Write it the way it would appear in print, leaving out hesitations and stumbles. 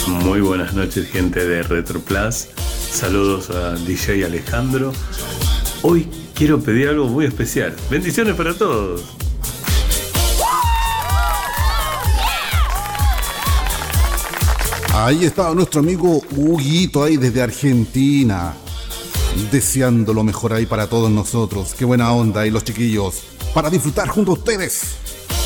Muy buenas noches, gente de Retroplus. Saludos a DJ Alejandro. Hoy quiero pedir algo muy especial. Bendiciones para todos. Ahí está nuestro amigo Huguito ahí desde Argentina, deseando lo mejor ahí para todos nosotros. Qué buena onda ahí los chiquillos, para disfrutar junto a ustedes.